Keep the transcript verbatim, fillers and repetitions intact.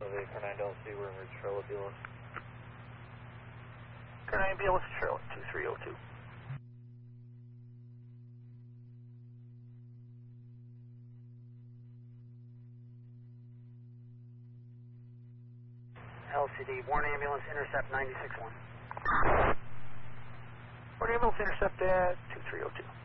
nine L C, we're in Ridge Charlotte, B L S. nine B L S Charlotte, two three oh two. L C D, Warren Ambulance, intercept ninety-six one. Warren Ambulance, intercept at two three oh two.